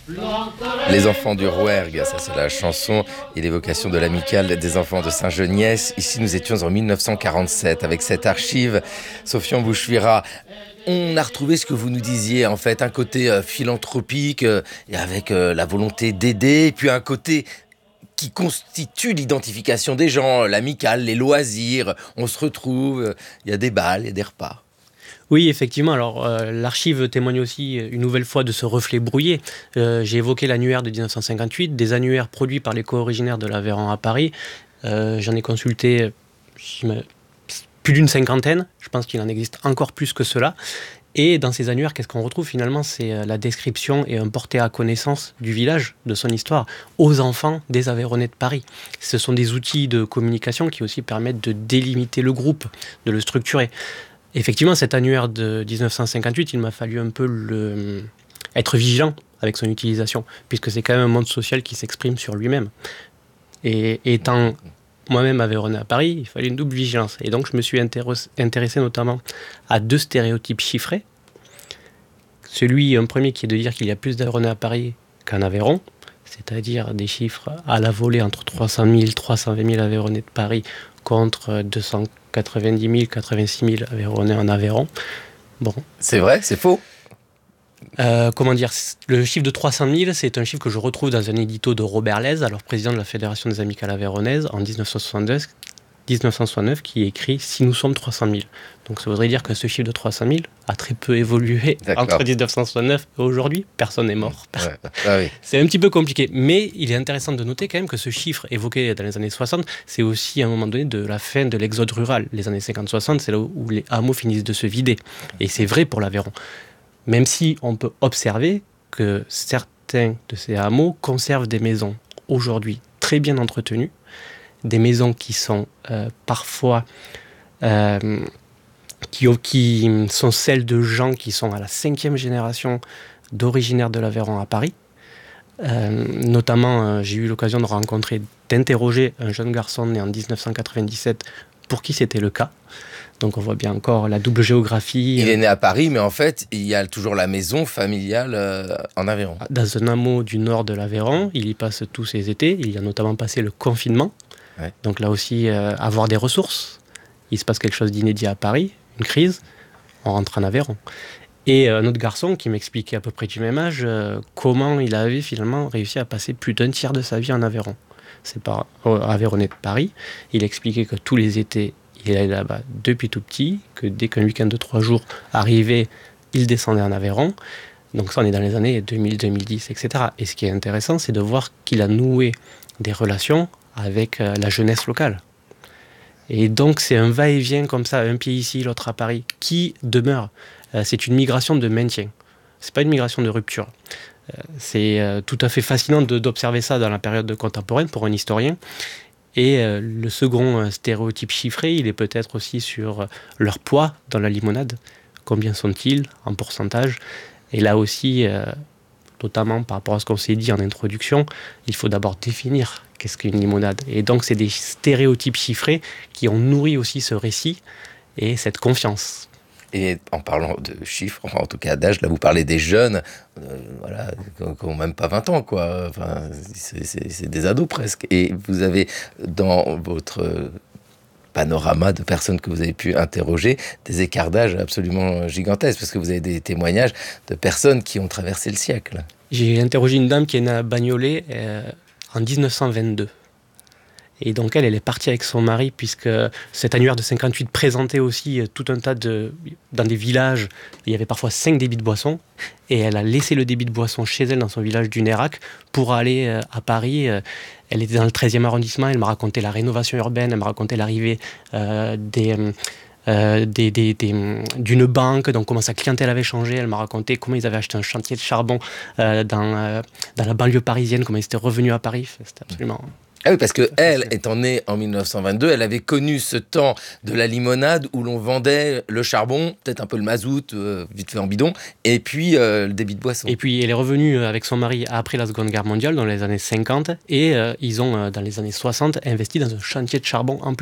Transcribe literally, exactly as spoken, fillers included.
Les enfants du Rouergue, ça c'est la chanson et l'évocation de l'amicale des enfants de Saint-Geniès. Ici nous étions en mille neuf cent quarante-sept avec cette archive. Sofian Bouchouira, on a retrouvé ce que vous nous disiez en fait, un côté euh, philanthropique euh, et avec euh, la volonté d'aider, et puis un côté qui constitue l'identification des gens, l'amicale, les loisirs, on se retrouve, il y a des bals, il y a des repas. Oui, effectivement. Alors, euh, l'archive témoigne aussi une nouvelle fois de ce reflet brouillé. Euh, j'ai évoqué l'annuaire de dix-neuf cent cinquante-huit, des annuaires produits par les co-originaires de l'Aveyron à Paris. Euh, j'en ai consulté plus d'une cinquantaine. Je pense qu'il en existe encore plus que cela. Et dans ces annuaires, qu'est-ce qu'on retrouve finalement ? C'est la description et un porté à connaissance du village, de son histoire, aux enfants des Aveyronnais de Paris. Ce sont des outils de communication qui aussi permettent de délimiter le groupe, de le structurer. Effectivement, cet annuaire de dix-neuf cent cinquante-huit, il m'a fallu un peu le... être vigilant avec son utilisation, puisque c'est quand même un monde social qui s'exprime sur lui-même. Et étant moi-même aveyronnais à Paris, il fallait une double vigilance. Et donc, je me suis intéressé notamment à deux stéréotypes chiffrés. Celui, un premier, qui est de dire qu'il y a plus d'Aveyronnais à Paris qu'en Aveyron, c'est-à-dire des chiffres à la volée entre trois cent mille, trois cent vingt mille Aveyronnais de Paris contre deux cent quatre-vingt-dix mille, quatre-vingt-six mille Aveyronnais en Aveyron. Bon. C'est vrai, c'est faux. Euh, comment dire, le chiffre de trois cent mille, c'est un chiffre que je retrouve dans un édito de Robert Lez, alors président de la Fédération des Amicales Aveyronnaises, en dix-neuf cent soixante-deux, dix-neuf cent soixante-neuf, qui écrit « Si nous sommes trois cent mille ». Donc ça voudrait dire que ce chiffre de trois cent mille a très peu évolué D'accord. entre dix-neuf cent soixante-neuf et aujourd'hui. Personne n'est mort. Ouais. Ah oui. C'est un petit peu compliqué. Mais il est intéressant de noter quand même que ce chiffre évoqué dans les années soixante, c'est aussi à un moment donné de la fin de l'exode rural. Les années cinquante soixante, c'est là où les hameaux finissent de se vider. Et c'est vrai pour l'Aveyron. Même si on peut observer que certains de ces hameaux conservent des maisons aujourd'hui très bien entretenues, des maisons qui sont euh, parfois euh, qui, qui sont celles de gens qui sont à la cinquième génération d'originaires de l'Aveyron à Paris. Euh, notamment, euh, j'ai eu l'occasion de rencontrer, d'interroger un jeune garçon né en dix-neuf cent quatre-vingt-dix-sept pour qui c'était le cas. Donc on voit bien encore la double géographie. Il est né à Paris, mais en fait, il y a toujours la maison familiale euh, en Aveyron. Dans un hameau du nord de l'Aveyron, il y passe tous ses étés. Il y a notamment passé le confinement. Ouais. Donc là aussi, euh, avoir des ressources. Il se passe quelque chose d'inédit à Paris, une crise, on rentre en Aveyron. Et un autre garçon qui m'expliquait à peu près du même âge euh, comment il avait finalement réussi à passer plus d'un tiers de sa vie en Aveyron. C'est pas euh, Aveyronnais de Paris. Il expliquait que tous les étés, il allait là-bas depuis tout petit, que dès qu'un week-end de trois jours arrivait, il descendait en Aveyron. Donc ça, on est dans les années deux mille, deux mille dix, et cetera. Et ce qui est intéressant, c'est de voir qu'il a noué des relations avec euh, la jeunesse locale. Et donc, c'est un va-et-vient comme ça, un pied ici, l'autre à Paris, qui demeure. Euh, c'est une migration de maintien. C'est pas une migration de rupture. Euh, c'est euh, tout à fait fascinant de, d'observer ça dans la période contemporaine pour un historien. Et euh, le second euh, stéréotype chiffré, il est peut-être aussi sur euh, leur poids dans la limonade. Combien sont-ils en pourcentage ? Et là aussi, euh, notamment par rapport à ce qu'on s'est dit en introduction, il faut d'abord définir qu'est-ce qu'une limonade. Et donc, c'est des stéréotypes chiffrés qui ont nourri aussi ce récit et cette confiance. Et en parlant de chiffres, enfin en tout cas d'âge, là vous parlez des jeunes, euh, voilà, qui n'ont même pas vingt ans, quoi. Enfin, c'est, c'est, c'est des ados presque. Et vous avez dans votre panorama de personnes que vous avez pu interroger des écarts d'âge absolument gigantesques, parce que vous avez des témoignages de personnes qui ont traversé le siècle. J'ai interrogé une dame qui est née à Bagnolet euh, en dix-neuf cent vingt-deux. Et donc elle, elle est partie avec son mari, puisque cet annuaire de cinquante-huit présentait aussi tout un tas de... Dans des villages, il y avait parfois cinq débits de boissons, et elle a laissé le débit de boissons chez elle, dans son village du Nérac, pour aller euh, à Paris. Elle était dans le treizième arrondissement, elle m'a raconté la rénovation urbaine, elle m'a raconté l'arrivée euh, des... Euh, des, des, des, d'une banque, donc comment sa clientèle avait changé. Elle m'a raconté comment ils avaient acheté un chantier de charbon euh, dans, euh, dans la banlieue parisienne, comment ils étaient revenus à Paris. C'était absolument... Ah oui, parce qu'elle, étant née en dix-neuf cent vingt-deux, elle avait connu ce temps de la limonade où l'on vendait le charbon, peut-être un peu le mazout, euh, vite fait en bidon, et puis euh, le débit de boisson. Et puis elle est revenue avec son mari après la Seconde Guerre mondiale, dans les années cinquante, et euh, ils ont, euh, dans les années soixante, investi dans un chantier de charbon en plus.